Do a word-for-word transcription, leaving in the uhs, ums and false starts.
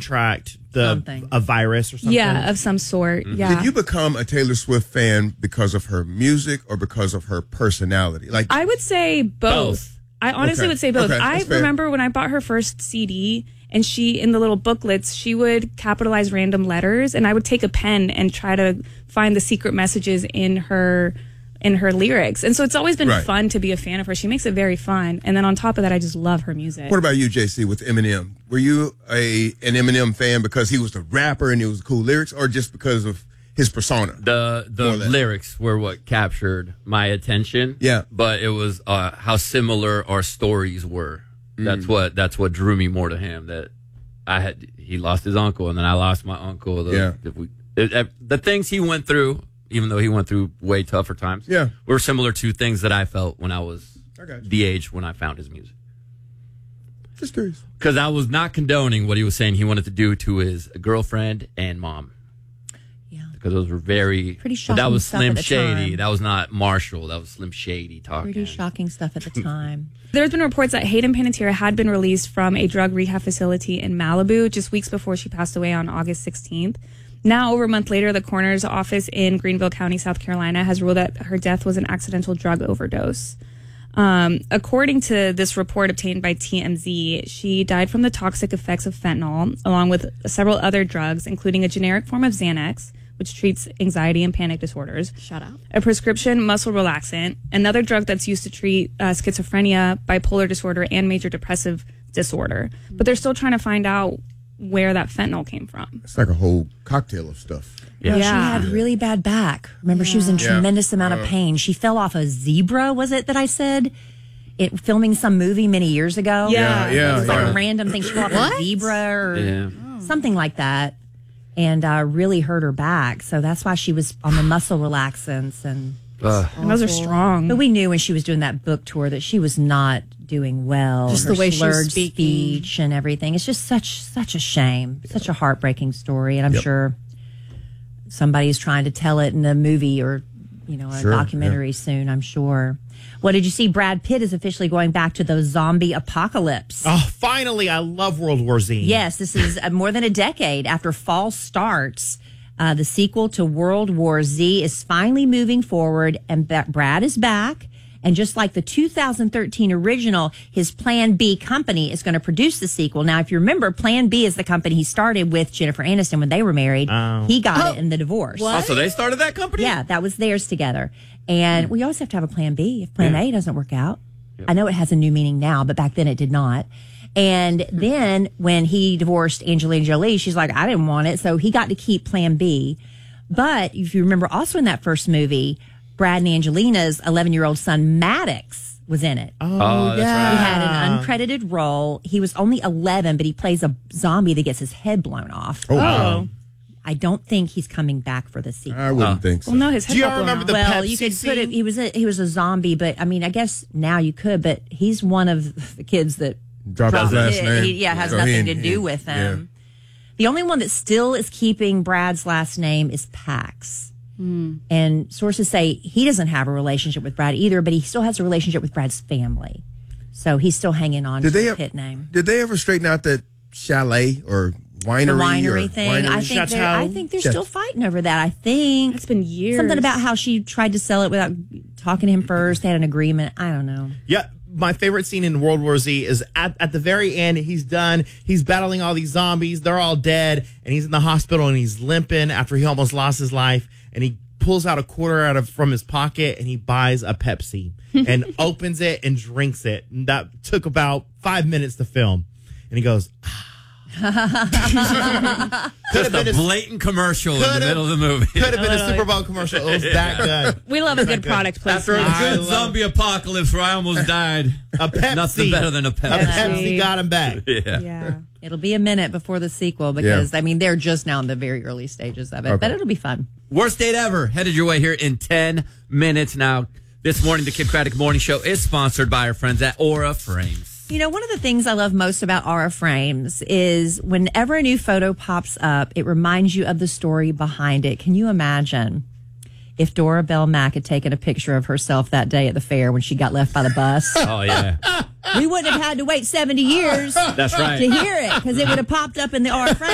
contract the Something. a virus or something. Yeah, of some sort. Mm-hmm. Yeah. Did you become a Taylor Swift fan because of her music or because of her personality? Like, I would say both. Both. I honestly Okay. would say both. Okay, I that's fair. remember when I bought her first C D, and she, in the little booklets, she would capitalize random letters, and I would take a pen and try to find the secret messages in her in her lyrics. And so it's always been Right. fun to be a fan of her. She makes it very fun. And then on top of that, I just love her music. what about you, J C, with Eminem? Were you a an Eminem fan because he was the rapper and it was cool lyrics, or just because of his persona? The the More or less. lyrics were what captured my attention. Yeah. But it was uh, how similar our stories were. That's what that's what drew me more to him. That I had he lost his uncle, and then I lost my uncle. The, Yeah. the, we, it, it- the things he went through, even though he went through way tougher times, Yeah. were similar to things that I felt when I was I got you. the age when I found his music. Just curious. Because I was not condoning what he was saying he wanted to do to his girlfriend and mom. Yeah. Because those were very Pretty but shocking that was stuff Slim at the Shady. time. That was not Marshall. That was Slim Shady talking. Pretty shocking stuff at the time. There's been reports that Hayden Panettiere had been released from a drug rehab facility in Malibu just weeks before she passed away on August sixteenth. Now, over a month later, the coroner's office in Greenville County, South Carolina, has ruled that her death was an accidental drug overdose. Um, according to this report obtained by T M Z, she died from the toxic effects of fentanyl, along with several other drugs, including a generic form of Xanax, which treats anxiety and panic disorders. Shut up. A prescription muscle relaxant, another drug that's used to treat uh, schizophrenia, bipolar disorder, and major depressive disorder. But they're still trying to find out where that fentanyl came from. It's like a whole cocktail of stuff. Well, Yeah. she had really bad back. Remember, she was in Yeah. tremendous amount of pain. She fell off a zebra, was it that I said? It filming some movie many years ago. Yeah. Yeah, It was like yeah. a random thing. She fell off a zebra or Yeah. something like that, and uh, really hurt her back. So that's why she was on the muscle relaxants. And Uh, And those are strong. but we knew when she was doing that book tour that she was not doing well. Just Her the way she was slurred speaking. speech and everything. It's just such such a shame, such a heartbreaking story. And I'm sure somebody's trying to tell it in a movie or you know a Sure, documentary soon. I'm sure. What did you see? Brad Pitt is officially going back to the zombie apocalypse. Oh, finally, I love World War Z. Yes, this is uh, more than a decade after Fall Starts. Uh, the sequel to World War Z is finally moving forward, and Ba- Brad is back. And just like the two thousand thirteen original, his Plan B company is going to produce the sequel. Now, if you remember, Plan B is the company he started with Jennifer Aniston when they were married. He got it in the divorce. oh, so they started that company? Yeah, that was theirs together. And we always have to have a plan B if plan A doesn't work out. I know it has a new meaning now, but back then it did not. And then when he divorced Angelina Jolie, she's like, I didn't want it. So he got to keep plan B. But if you remember also in that first movie, Brad and Angelina's eleven-year-old son, Maddox, was in it. Oh, Oh, that's yeah. He had an uncredited role. He was only eleven, but he plays a zombie that gets his head blown off. Oh, wow. I don't think he's coming back for the sequel. I wouldn't think so. Well, no, his head Do y'all got blown remember off. the well, Pepsi you could put it. scene? He was a, he was a zombie, but I mean, I guess now you could. But he's one of the kids that Dropped his dropped last it. name. He, yeah, has So he nothing ain't- to he- do with yeah. them. The only one that still is keeping Brad's last name is Pax. And sources say he doesn't have a relationship with Brad either, but he still has a relationship with Brad's family. So he's still hanging on Did to they the ev- pit name. Did they ever straighten out that chalet or winery? The winery or thing. winery? I think they're, I think they're Chateau. still fighting over that. I think It's been years. something about how she tried to sell it without talking to him first. They had an agreement. I don't know. Yeah, my favorite scene in World War Z is at, at the very end. He's done. He's battling all these zombies. They're all dead, and he's in the hospital, and he's limping after he almost lost his life. And he pulls out a quarter out of from his pocket, and he buys a Pepsi and opens it and drinks it. And that took about five minutes to film. And he goes, Just been a a- blatant commercial in the could've- middle of the movie. could have been a Super Bowl commercial. It was that good. We love a good product After a placement. I good love- zombie apocalypse where I almost died. A Pepsi. Nothing better than a A Pepsi. Pepsi got him back. Yeah. Yeah. It'll be a minute before the sequel because, I mean, they're just now in the very early stages of it, Okay. but it'll be fun. Worst date ever headed your way here in ten minutes. Now, this morning, the Kid Craddock Morning Show is sponsored by our friends at Aura Frames. You know, one of the things I love most about Aura Frames is whenever a new photo pops up, it reminds you of the story behind it. Can you imagine if Dora Bell Mack had taken a picture of herself that day at the fair when she got left by the bus? Oh, yeah. We wouldn't have had to wait seventy years That's right. to hear it because it would have popped up in the Aura Frame.